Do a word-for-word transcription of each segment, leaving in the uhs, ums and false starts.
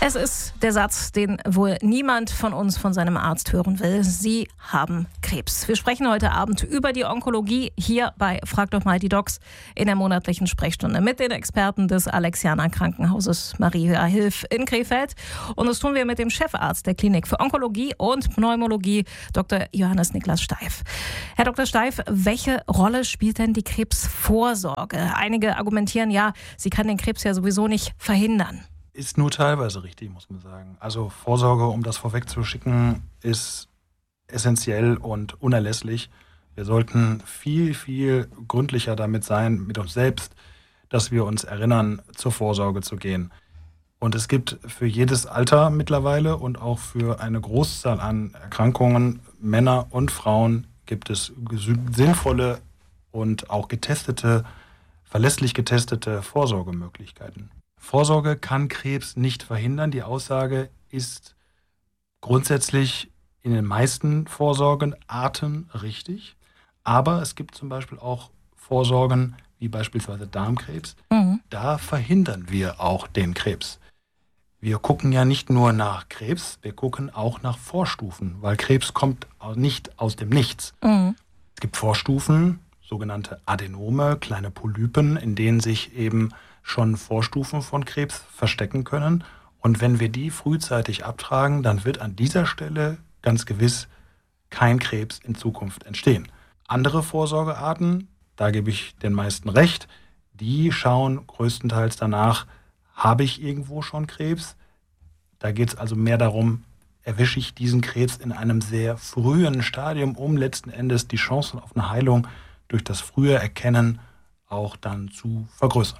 Es ist der Satz, den wohl niemand von uns von seinem Arzt hören will. Sie haben Krebs. Wir sprechen heute Abend über die Onkologie hier bei Frag doch mal die Docs in der monatlichen Sprechstunde mit den Experten des Alexianer Krankenhauses Maria Hilf in Krefeld. Und das tun wir mit dem Chefarzt der Klinik für Onkologie und Pneumologie, Doktor Johannes Niklas Steif. Herr Doktor Steif, welche Rolle spielt denn die Krebsvorsorge? Einige argumentieren ja, sie kann den Krebs ja sowieso nicht verhindern. Ist nur teilweise richtig, muss man sagen. Also Vorsorge, um das vorwegzuschicken, ist essentiell und unerlässlich. Wir sollten viel, viel gründlicher damit sein, mit uns selbst, dass wir uns erinnern, zur Vorsorge zu gehen. Und es gibt für jedes Alter mittlerweile und auch für eine Großzahl an Erkrankungen, Männer und Frauen, gibt es sinnvolle und auch getestete, verlässlich getestete Vorsorgemöglichkeiten. Vorsorge kann Krebs nicht verhindern. Die Aussage ist grundsätzlich in den meisten Vorsorgenarten richtig. Aber es gibt zum Beispiel auch Vorsorgen, wie beispielsweise Darmkrebs. Mhm. Da verhindern wir auch den Krebs. Wir gucken ja nicht nur nach Krebs, wir gucken auch nach Vorstufen, weil Krebs kommt nicht aus dem Nichts. Mhm. Es gibt Vorstufen, sogenannte Adenome, kleine Polypen, in denen sich eben schon Vorstufen von Krebs verstecken können. Und wenn wir die frühzeitig abtragen, dann wird an dieser Stelle ganz gewiss kein Krebs in Zukunft entstehen. Andere Vorsorgearten, da gebe ich den meisten recht, die schauen größtenteils danach, habe ich irgendwo schon Krebs? Da geht es also mehr darum, erwische ich diesen Krebs in einem sehr frühen Stadium, um letzten Endes die Chancen auf eine Heilung durch das frühe Erkennen auch dann zu vergrößern.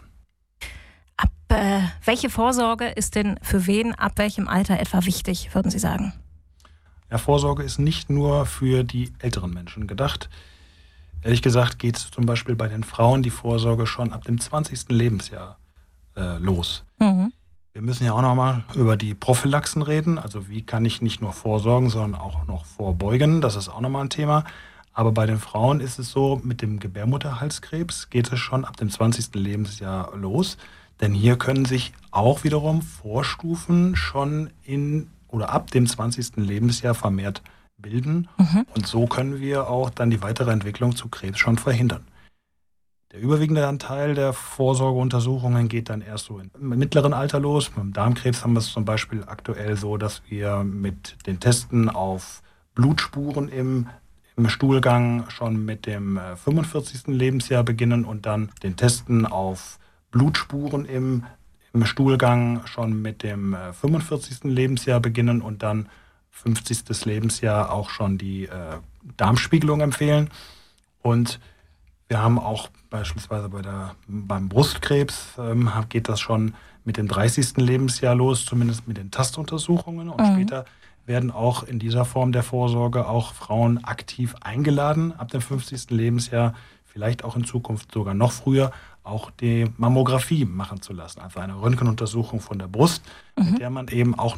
Ab äh, welche Vorsorge ist denn für wen, ab welchem Alter etwa wichtig, würden Sie sagen? Ja, Vorsorge ist nicht nur für die älteren Menschen gedacht. Ehrlich gesagt geht es zum Beispiel bei den Frauen die Vorsorge schon ab dem zwanzigsten Lebensjahr äh, los. Mhm. Wir müssen ja auch nochmal über die Prophylaxen reden. Also wie kann ich nicht nur vorsorgen, sondern auch noch vorbeugen. Das ist auch nochmal ein Thema. Aber bei den Frauen ist es so, mit dem Gebärmutterhalskrebs geht es schon ab dem zwanzigsten Lebensjahr los. Denn hier können sich auch wiederum Vorstufen schon in oder ab dem zwanzigsten Lebensjahr vermehrt bilden. Mhm. Und so können wir auch dann die weitere Entwicklung zu Krebs schon verhindern. Der überwiegende Anteil der Vorsorgeuntersuchungen geht dann erst so im mittleren Alter los. Beim Darmkrebs haben wir es zum Beispiel aktuell so, dass wir mit den Testen auf Blutspuren im im Stuhlgang schon mit dem fünfundvierzigsten Lebensjahr beginnen und dann den Testen auf Blutspuren im, im Stuhlgang schon mit dem fünfundvierzigsten Lebensjahr beginnen und dann fünfzigsten Lebensjahr auch schon die äh, Darmspiegelung empfehlen. Und wir haben auch beispielsweise bei der, beim Brustkrebs ähm, geht das schon mit dem dreißigsten Lebensjahr los, zumindest mit den Tastuntersuchungen. Und mhm. später werden auch in dieser Form der Vorsorge auch Frauen aktiv eingeladen, ab dem fünfzigsten Lebensjahr, vielleicht auch in Zukunft sogar noch früher, auch die Mammographie machen zu lassen. Also eine Röntgenuntersuchung von der Brust, mhm. mit der man eben auch